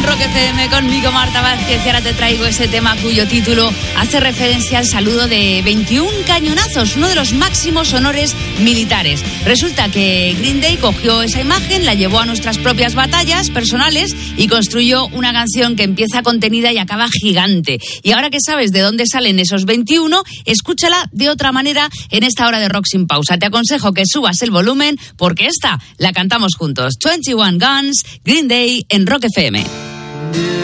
Rock FM conmigo, Marta Vázquez, y ahora te traigo ese tema cuyo título hace referencia al saludo de 21 cañonazos, uno de los máximos honores militares. Resulta que Green Day cogió esa imagen, la llevó a nuestras propias batallas personales y construyó una canción que empieza contenida y acaba gigante. Y ahora que sabes de dónde salen esos 21, escúchala de otra manera en esta hora de Rock Sin Pausa. Te aconsejo que subas el volumen porque esta la cantamos juntos. 21 Guns, Green Day en Rock FM.